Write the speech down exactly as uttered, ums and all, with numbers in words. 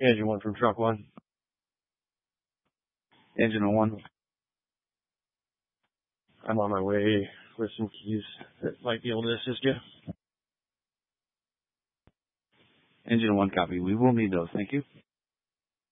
Engine one from truck one. Engine one. I'm on my way with some keys that might be able to assist you. Engine one copy. We will need those. Thank you.